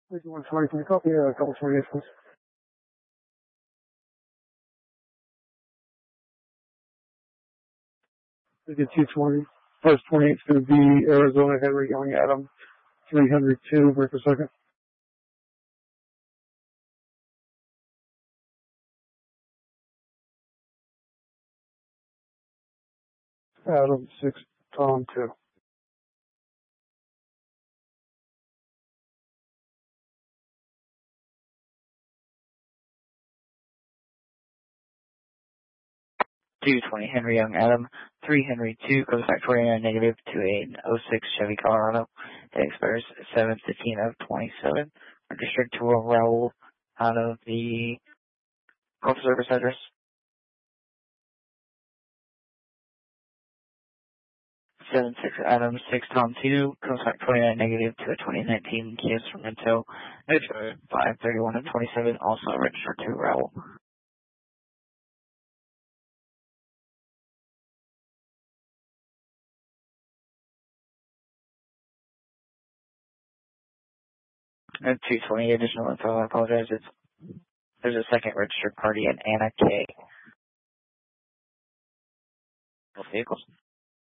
Please, you want somebody from the copy? A couple 28, please. We get 220. First 28 is going to be Arizona Henry Young Adam, 302 per second. Adam 6, Tom 2. $220 Henry Young Adam, 3 Henry 2, goes back 49 negative to a 06 Chevy Colorado. It expires 7/15 of 27. Registered to a Raoul out of the Gulf Service address. 76 Adam 6 Tom 2, goes back 29 negative to a 2019 Kia Sorento. It expires 5/31 of 27, also registered to Raoul. And 220 additional info, I apologize. There's a second registered party at Anna K. Both vehicles.